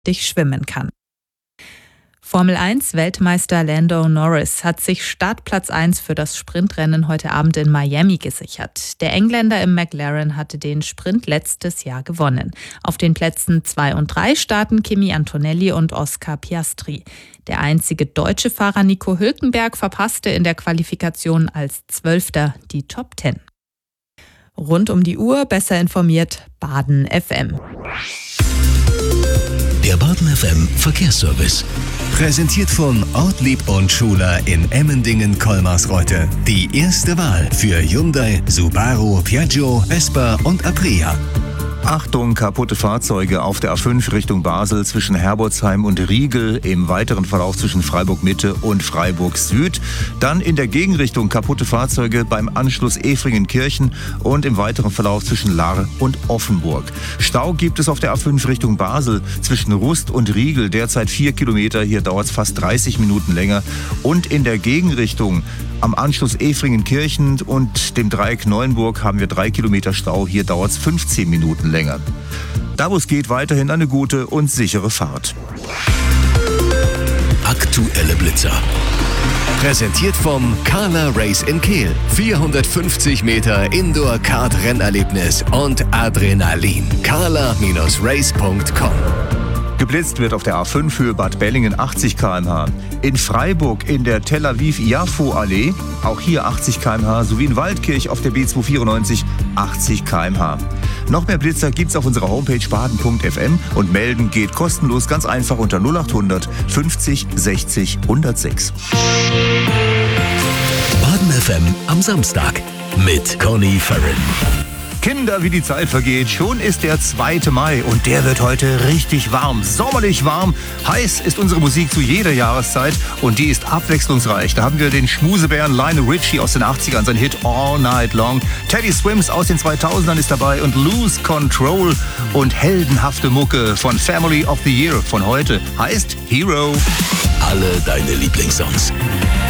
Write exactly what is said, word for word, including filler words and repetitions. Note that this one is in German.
dich schwimmen kann. Formel eins Weltmeister Lando Norris hat sich Startplatz eins für das Sprintrennen heute Abend in Miami gesichert. Der Engländer im McLaren hatte den Sprint letztes Jahr gewonnen. Auf den Plätzen zwei und drei starten Kimi Antonelli und Oscar Piastri. Der einzige deutsche Fahrer Nico Hülkenberg verpasste in der Qualifikation als Zwölfter die Top Ten. Rund um die Uhr besser informiert Baden F M. Der Baden F M Verkehrsservice. Präsentiert von Ortlieb und Schuler in Emmendingen-Kolmarsreuth. Die erste Wahl für Hyundai, Subaru, Piaggio, Vespa und Aprilia. Achtung, kaputte Fahrzeuge auf der A fünf Richtung Basel zwischen Herbolzheim und Riegel, im weiteren Verlauf zwischen Freiburg Mitte und Freiburg Süd. Dann in der Gegenrichtung kaputte Fahrzeuge beim Anschluss Efringen-Kirchen und im weiteren Verlauf zwischen Lahr und Offenburg. Stau gibt es auf der A fünf Richtung Basel zwischen Rust und Riegel, derzeit vier Kilometer, hier dauert es fast dreißig Minuten länger. Und in der Gegenrichtung am Anschluss Efringen-Kirchen und dem Dreieck Neuenburg haben wir drei Kilometer Stau. Hier dauert es fünfzehn Minuten länger. Da wo es geht, weiterhin eine gute und sichere Fahrt. Aktuelle Blitzer. Präsentiert vom Carla Race in Kehl. vierhundertfünfzig Meter Indoor-Kart-Rennerlebnis und Adrenalin. carla Race punkt com. Geblitzt wird auf der A fünf Höhe Bad Bellingen achtzig Kilometer pro Stunde. In Freiburg in der Tel Aviv-Jafo-Allee, auch hier achtzig Kilometer pro Stunde, sowie in Waldkirch auf der B zweihundertvierundneunzig achtzig Kilometer pro Stunde. Noch mehr Blitzer gibt's auf unserer Homepage baden punkt f m und melden geht kostenlos ganz einfach unter null acht hundert fünfzig sechzig hundertsechs. Baden F M am Samstag mit Conny Farren. Kinder, wie die Zeit vergeht. Schon ist der zweite Mai und der wird heute richtig warm. Sommerlich warm. Heiß ist unsere Musik zu jeder Jahreszeit und die ist abwechslungsreich. Da haben wir den Schmusebären Lionel Richie aus den achtzigern, sein Hit All Night Long. Teddy Swims aus den zweitausendern ist dabei und Lose Control und heldenhafte Mucke von Family of the Year von heute heißt Hero. Alle deine Lieblingssongs.